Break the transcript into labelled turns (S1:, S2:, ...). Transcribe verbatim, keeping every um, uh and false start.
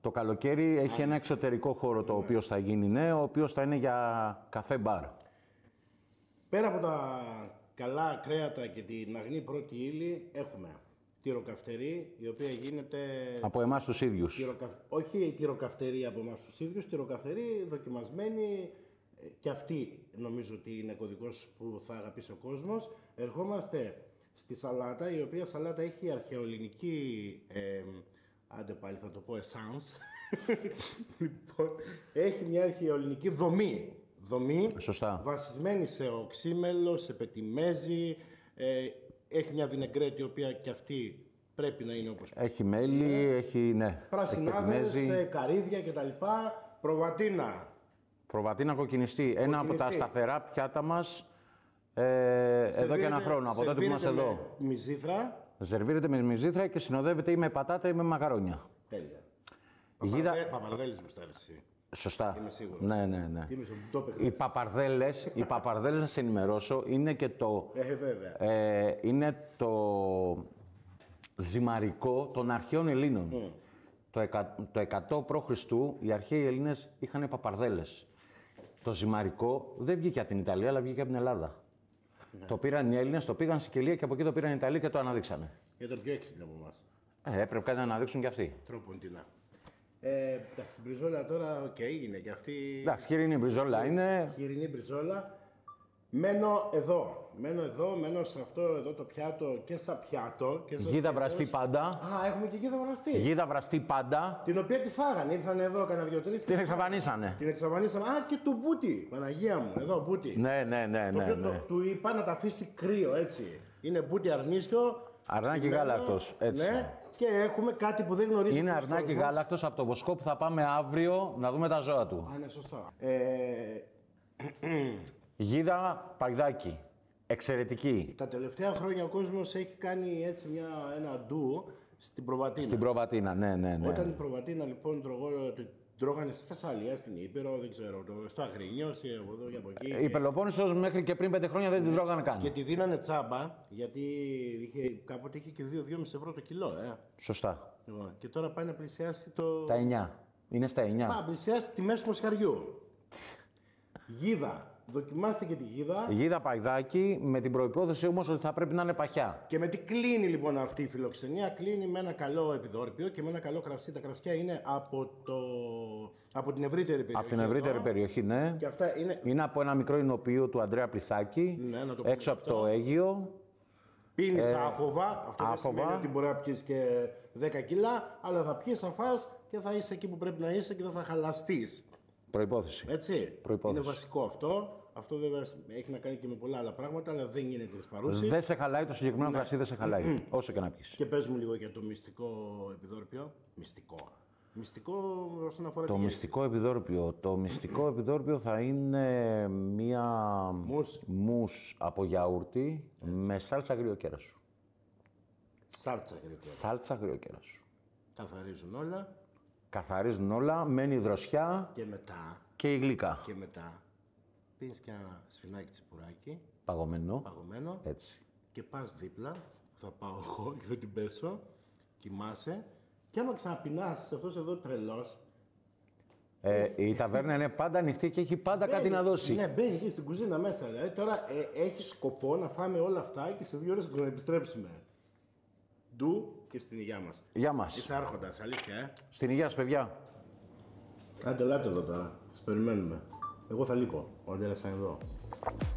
S1: Το καλοκαίρι έχει ένα εξωτερικό χώρο το οποίο θα γίνει νέο, ο οποίος θα είναι για καφέ μπαρ.
S2: Πέρα από τα καλά κρέατα και την αγνή πρώτη ύλη, έχουμε τυροκαυτερή, η οποία γίνεται...
S1: Από εμάς τους ίδιους.
S2: Τυροκαφ... Όχι η τυροκαυτερή από εμάς τους ίδιους, τυροκαυτερή δοκιμασμένη, και αυτή νομίζω ότι είναι κωδικός που θα αγαπήσει ο κόσμος. Ερχόμαστε στη σαλάτα, η οποία σαλάτα έχει αρχαιοελληνική, ε, άντε πάλι θα το πω essence, λοιπόν, έχει μια αρχαιοελληνική δομή. Δομή,
S1: Σωστά.
S2: βασισμένη σε οξύμελο, σε πετιμέζι, ε, έχει μια βινεγκρέτη η οποία και αυτή πρέπει να είναι όπως...
S1: Έχει μέλι, ε, έχει, ναι.
S2: Πρασινάδες, καρύδια κτλ. Προβατίνα.
S1: Προβατίνα κοκκινιστή. Ένα από τα σταθερά πιάτα μας ε, εδώ και ένα χρόνο, από τότε που είμαστε εδώ.
S2: Μυζήθρα.
S1: Σερβίρεται με μυζήθρα και συνοδεύεται ή με πατάτα ή με μακαρόνια.
S2: Τέλεια.
S1: Γίδα...
S2: Παπαρδέλης μου στάρεσε.
S1: Σωστά.
S2: Είμαι σίγουρος.
S1: Ναι, ναι, ναι.
S2: Το
S1: οι παπαρδέλες, οι παπαρδέλες, να σε ενημερώσω, είναι και το...
S2: Ε, βέβαια.
S1: Ε, είναι το ζυμαρικό των αρχαίων Ελλήνων. Mm. Το, εκα, το εκατό π.Χ. οι αρχαίοι Έλληνες είχαν παπαρδέλες. Το ζυμαρικό δεν βγήκε από την Ιταλία, αλλά βγήκε από την Ελλάδα. Ναι. Το πήραν οι Έλληνες, το πήγαν στην Σικελία και από εκεί το πήραν οι Ιταλοί και το αναδείξανε.
S2: Ήταν πιο έξυπνοι από εμάς.
S1: Ε, έπρεπε κάτι να αναδείξουν κι αυτοί.
S2: Τρόποντινά. Ε, εντάξει, μπριζόλα τώρα, οκ, okay, είναι και αυτή.
S1: Εντάξει, χοιρινή μπριζόλα είναι.
S2: Χοιρινή μπριζόλα. Μένω εδώ. Μένω εδώ, μένω σε αυτό εδώ το πιάτο και σαν πιάτο. Και σαν
S1: γίδα βραστή πάντα.
S2: Α, έχουμε και γίδα βραστή.
S1: Γίδα βραστή πάντα.
S2: Την οποία τη φάγανε, ήρθαν εδώ κάνα δύο-τρεις.
S1: Την εξαφανίσανε.
S2: Την εξαφανίσαμε. Α, και το μπούτι. Παναγία μου, εδώ μπούτι.
S1: Ναι, ναι, ναι.
S2: Το
S1: ναι,
S2: οποίο
S1: ναι.
S2: Το, του είπα να τα αφήσει κρύο, έτσι. Είναι μπούτι αρνίσιο.
S1: Αρνάκι γάλακτος, έτσι.
S2: Ναι. Και έχουμε κάτι που δεν γνωρίζουμε.
S1: Είναι αρνάκι γάλακτος από το βοσκό που θα πάμε αύριο να δούμε τα ζώα του.
S2: Α, ναι, σωστά. Ε...
S1: Γίδα παγδάκι. Εξαιρετική.
S2: Τα τελευταία χρόνια ο κόσμος έχει κάνει έτσι μια, ένα ντου στην προβατίνα.
S1: Στην προβατίνα, ναι, ναι, ναι.
S2: Όταν η προβατίνα λοιπόν τρογώ, τρώγανε στη Θεσσαλία, στην Ήπειρο, δεν ξέρω, στο Αγρίνιο, από εδώ και από εκεί.
S1: Η Πελοπόννησος μέχρι και πριν πέντε χρόνια δεν την τρώγανε καν.
S2: Και τη δίνανε τσάμπα, γιατί είχε, κάποτε είχε και δύο με δυόμισι ευρώ το κιλό. Ε.
S1: Σωστά.
S2: Λοιπόν, και τώρα πάει να πλησιάσει το...
S1: Τα εννιά. Είναι στα εννιά.
S2: Πάει να πλησιάσει τη μέση μοσχαριού. Γίδα. Δοκιμάστε και τη γίδα.
S1: Γίδα παγδάκι, με την προϋπόθεση όμως ότι θα πρέπει να είναι παχιά.
S2: Και με τι κλείνει λοιπόν αυτή η φιλοξενία? Κλείνει με ένα καλό επιδόρπιο και με ένα καλό κρασί. Τα κρασιά είναι από, το... από την ευρύτερη περιοχή.
S1: Από την ευρύτερη εδώ. περιοχή, ναι.
S2: Και αυτά είναι...
S1: είναι από ένα μικρό εινοποιείο του Αντρέα Πληθάκη,
S2: ναι, να το
S1: έξω από το Αίγυο.
S2: Πίνεις
S1: ε,
S2: άφοβα, αυτό δεν σημαίνει ότι μπορεί να πιεις και δέκα κιλά, αλλά θα πιεις, θα φας και θα είσαι εκεί που πρέπει να είσαι και δεν θα χαλαστείς.
S1: Προϋπόθεση.
S2: Έτσι.
S1: Προϋπόθεση.
S2: Είναι βασικό αυτό. Αυτό βέβαια έχει να κάνει και με πολλά άλλα πράγματα, αλλά δεν γίνεται της παρούσης.
S1: Δεν σε χαλάει το συγκεκριμένο
S2: ναι.
S1: κρασί, δεν σε χαλάει. Mm. Όσο και να πιεις.
S2: Και πες μου λίγο για το μυστικό επιδόρπιο. Μυστικό. Μυστικό όσον αφορά
S1: το
S2: τη
S1: μυστικό επιδόρπιο. Το μυστικό επιδόρπιο θα είναι μία
S2: μους,
S1: μους από γιαούρτι με σάλτσα αγριοκέρασου.
S2: Σάλτσα αγριοκέρασου.
S1: Σάλτσα αγριοκέρασου.
S2: Καθαρίζουν όλα.
S1: Καθαρίζουν όλα, μένει η δροσιά
S2: και μετά,
S1: και η γλύκα.
S2: Και μετά πίνεις και ένα σφινάκι τσιπουράκι.
S1: Παγωμένο.
S2: Παγωμένο.
S1: Έτσι.
S2: Και πας δίπλα, θα πάω εγώ και θα την πέσω, κοιμάσαι. Και άμα ξαναπεινάσεις αυτός εδώ τρελός.
S1: Ε, η ταβέρνα είναι πάντα ανοιχτή και έχει πάντα μπαίνει, κάτι να δώσει.
S2: Ναι, μπαίνει εκεί στην κουζίνα μέσα. Δηλαδή τώρα ε, έχει σκοπό να φάμε όλα αυτά και σε δύο ώρες να επιστρέψουμε. Ντου και στην υγειά μας.
S1: Γεια μας.
S2: Είσαι άρχοντας, αλήθεια, ε.
S1: Στην υγεία σας, παιδιά.
S2: Άντε, ελάτε εδώ τώρα. Σας περιμένουμε. Εγώ θα λείπω. Ο Αντέλας θα είναι εδώ.